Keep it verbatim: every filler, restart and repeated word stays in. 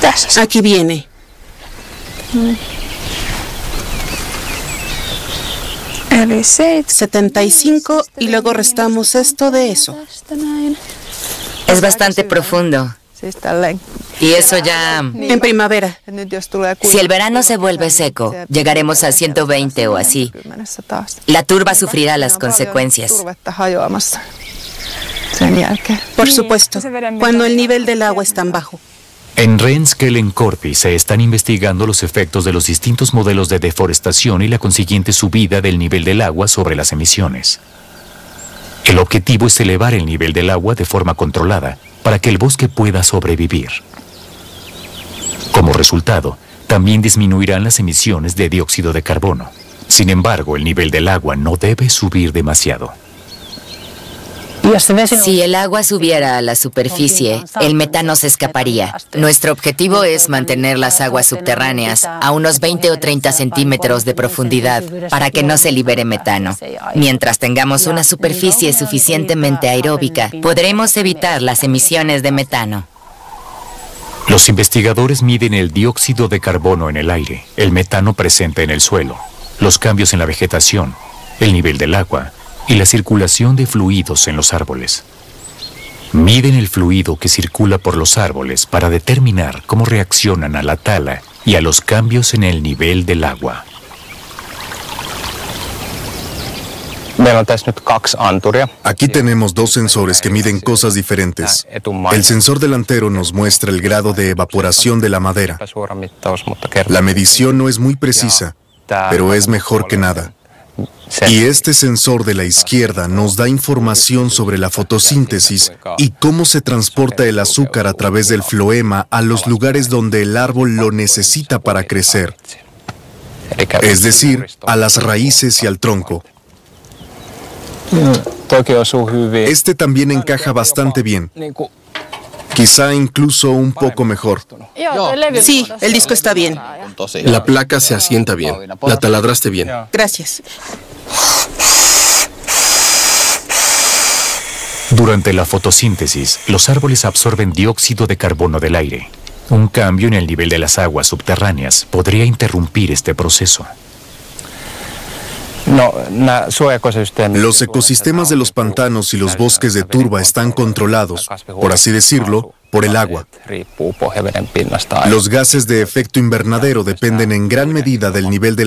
Aquí viene. setenta y cinco y luego restamos esto de eso. Es bastante profundo. Y eso ya... En primavera. Si el verano se vuelve seco, llegaremos a ciento veinte o así. La turba sufrirá las consecuencias. Por supuesto, cuando el nivel del agua es tan bajo. En Renskelen-Korpi se están investigando los efectos de los distintos modelos de deforestación y la consiguiente subida del nivel del agua sobre las emisiones. El objetivo es elevar el nivel del agua de forma controlada para que el bosque pueda sobrevivir. Como resultado, también disminuirán las emisiones de dióxido de carbono. Sin embargo, el nivel del agua no debe subir demasiado. Si el agua subiera a la superficie, el metano se escaparía. Nuestro objetivo es mantener las aguas subterráneas a unos veinte o treinta centímetros de profundidad para que no se libere metano. Mientras tengamos una superficie suficientemente aeróbica, podremos evitar las emisiones de metano. Los investigadores miden el dióxido de carbono en el aire, el metano presente en el suelo, los cambios en la vegetación, el nivel del agua y la circulación de fluidos en los árboles. Miden el fluido que circula por los árboles para determinar cómo reaccionan a la tala y a los cambios en el nivel del agua. Aquí tenemos dos sensores que miden cosas diferentes. El sensor delantero nos muestra el grado de evaporación de la madera. La medición no es muy precisa, pero es mejor que nada. Y este sensor de la izquierda nos da información sobre la fotosíntesis y cómo se transporta el azúcar a través del floema a los lugares donde el árbol lo necesita para crecer, es decir, a las raíces y al tronco. Este también encaja bastante bien, quizá incluso un poco mejor. Sí, el disco está bien. La placa se asienta bien. La taladraste bien. Gracias. Durante la fotosíntesis, los árboles absorben dióxido de carbono del aire. Un cambio en el nivel de las aguas subterráneas podría interrumpir este proceso. Los ecosistemas de los pantanos y los bosques de turba están controlados, por así decirlo, por el agua. Los gases de efecto invernadero dependen en gran medida del nivel de